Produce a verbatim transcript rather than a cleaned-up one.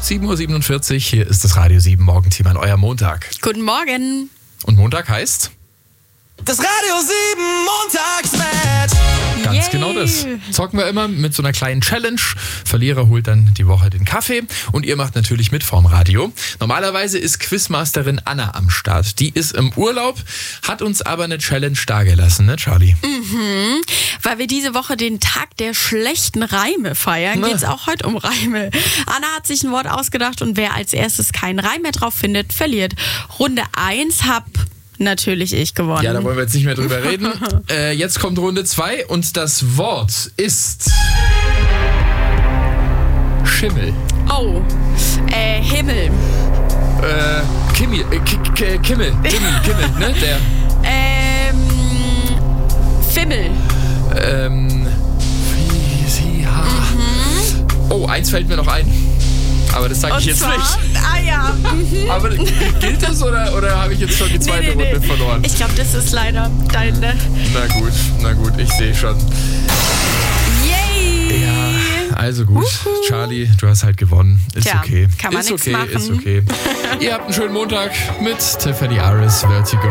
sieben Uhr siebenundvierzig, hier ist das Radio sieben Morgenteam an euer Montag. Guten Morgen. Und Montag heißt? Das Radio sieben Montagsmatch. Ganz Yay. genau das. Zocken wir immer mit so einer kleinen Challenge. Verlierer holt dann die Woche den Kaffee und ihr macht natürlich mit vorm Radio. Normalerweise ist Quizmasterin Anna am Start. Die ist im Urlaub, hat uns aber eine Challenge dargelassen, ne Charlie? Mhm. Weil wir diese Woche den Tag der schlechten Reime feiern, Na. geht es auch heute um Reime. Anna hat sich ein Wort ausgedacht und wer als erstes keinen Reim mehr drauf findet, verliert. Runde eins hab natürlich ich gewonnen. Ja, da wollen wir jetzt nicht mehr drüber reden. äh, jetzt kommt Runde zwei und das Wort ist Schimmel. Oh, äh, Himmel. Äh, Kimi, äh, K K Kimmel, Kimmel, Kimmel, ne? Der, Ähm, Fimmel. ähm, wie sie ha. Oh, eins fällt mir noch ein. Aber das sage ich Und jetzt zwar, nicht. ah ja. Mhm. Aber gilt das oder, oder habe ich jetzt schon die zweite nee, nee, Runde nee. verloren? Ich glaube, das ist leider deine. Na gut, na gut, ich sehe schon. Yay! Ja, also gut. Charlie, du hast halt gewonnen. Ist Tja, okay. kann man ist nix okay, machen. ist okay. Ihr habt einen schönen Montag mit Tiffany Aris, Vertigo.